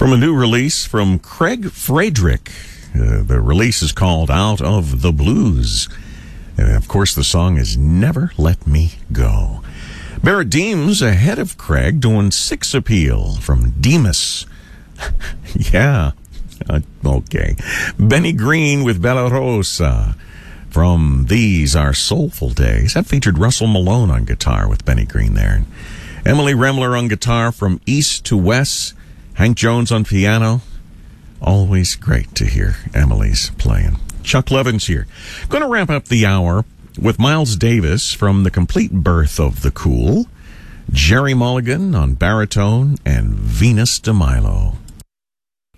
From a new release from Craig Frederick. The release is called Out of the Blues. And of course, the song is Never Let Me Go. Barrett Deems ahead of Craig, doing 6 Appeal from Demas. Yeah. Okay. Benny Green with Bella Rosa from These Are Soulful Days. That featured Russell Malone on guitar with Benny Green there. Emily Remler on guitar from East to West. Hank Jones on piano. Always great to hear Emily's playing. Chuck Levin's here. Going to wrap up the hour with Miles Davis from The Complete Birth of the Cool, Jerry Mulligan on baritone, and Venus de Milo.